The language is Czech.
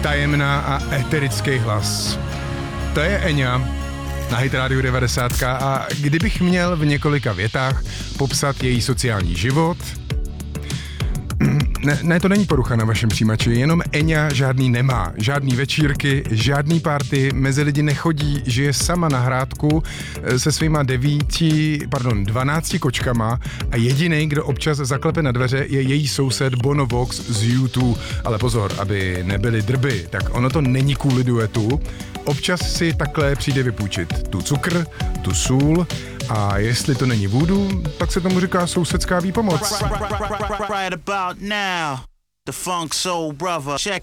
tajemná a eterický hlas. To je Enya na Hit Radio 90 a kdybych měl v několika větách popsat její sociální život... Ne, to není porucha na vašem přijímači, jenom Enya žádný nemá, žádný večírky, žádný party, mezi lidi nechodí, žije sama na Hrádku se svýma 12 kočkama a jediný, kdo občas zaklepe na dveře, je její soused Bono Vox z U2. Ale pozor, aby nebyly drby, tak ono to není kvůli duetu. Občas si takhle přijde vypůjčit tu cukr, tu sůl a jestli to není voodoo, tak se tomu říká sousedská výpomoc. Right about now, the Funk Soul Brother, check